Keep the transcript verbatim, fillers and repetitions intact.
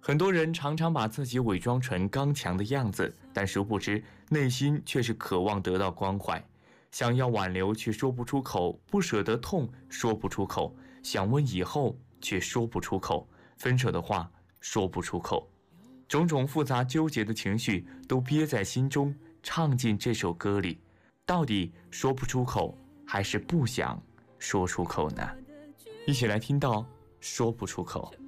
很多人常常把自己伪装成刚强的样子，但殊不知内心却是渴望得到关怀，想要挽留却说不出口，不舍得痛说不出口，想问以后却说不出口，分手的话说不出口，种种复杂纠结的情绪都憋在心中，唱进这首歌里，到底说不出口还是不想说出口呢？一起来听到说不出口。